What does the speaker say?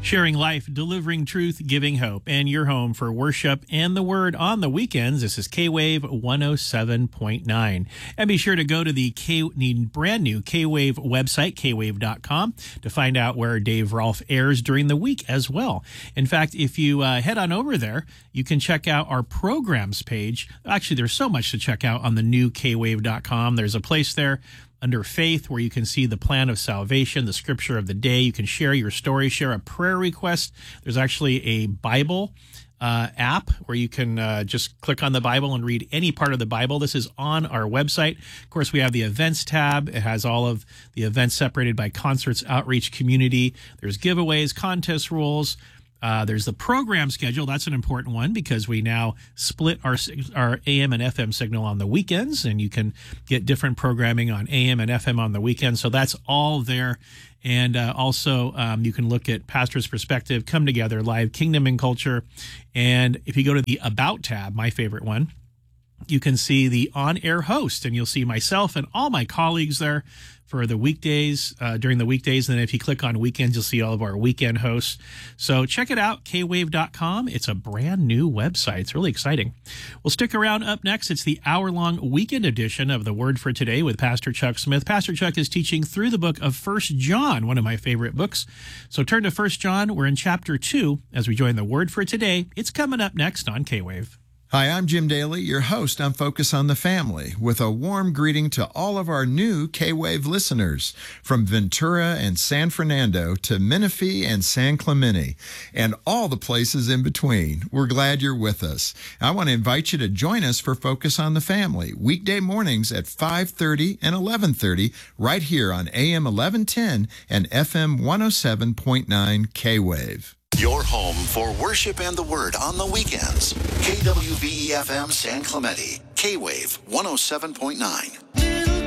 Sharing life, delivering truth, giving hope, and your home for worship and the word on the weekends. This is K-Wave 107.9. And be sure to go to the brand new K-Wave website, kwave.com, to find out where Dave Rolfe airs during the week as well. In fact, if you head on over there, you can check out our programs page. Actually, there's so much to check out on the new kwave.com. There's a place there under faith, where you can see the plan of salvation, the scripture of the day. You can share your story, share a prayer request. There's actually a Bible app where you can just click on the Bible and read any part of the Bible. This is on our website. Of course, we have the events tab. It has all of the events separated by concerts, outreach, community. There's giveaways, contest rules. There's the program schedule. That's an important one because we now split our AM and FM signal on the weekends, and you can get different programming on AM and FM on the weekends. So that's all there. And also you can look at Pastor's Perspective, Come Together Live, Kingdom and Culture. And if you go to the About tab, my favorite one, you can see the on-air host, and you'll see myself and all my colleagues there for the weekdays, during the weekdays. And then if you click on weekends, you'll see all of our weekend hosts. So check it out, kwave.com. It's a brand new website. It's really exciting. Well, stick around. Up next, it's the hour-long weekend edition of The Word for Today with Pastor Chuck Smith. Pastor Chuck is teaching through the book of 1 John, one of my favorite books. So turn to 1 John. We're in chapter 2 as we join The Word for Today. It's coming up next on K-Wave. Hi, I'm Jim Daly, your host on Focus on the Family, with a warm greeting to all of our new K-Wave listeners from Ventura and San Fernando to Menifee and San Clemente and all the places in between. We're glad you're with us. I want to invite you to join us for Focus on the Family, weekday mornings at 5:30 and 11:30 right here on AM 1110 and FM 107.9 K-Wave. Your home for worship and the word on the weekends. KWVE-FM San Clemente, K-Wave 107.9.